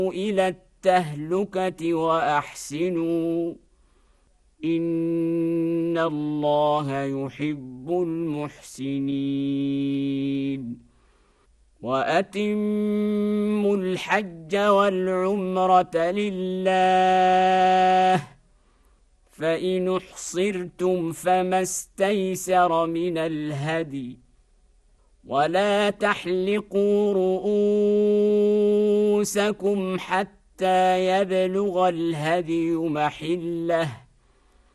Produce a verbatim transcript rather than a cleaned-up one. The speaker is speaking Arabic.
إلى التهلكة وأحسنوا إن الله يحب المحسنين وأتموا الحج والعمرة لله فإن احصرتم فما استيسر من الهدي ولا تحلقوا رؤوسكم حتى يبلغ الهدي محله